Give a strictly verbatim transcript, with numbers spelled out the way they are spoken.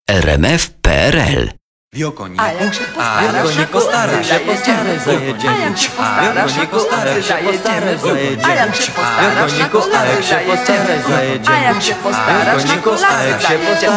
rmf.pl. A jak się postarasz, się postarasz, zajedziemy. A jak się postarasz, na kołasy zajedziemy. A jak się postarasz, na kołasy zajedziemy. A jak się postarasz, na kołasy zajedziemy.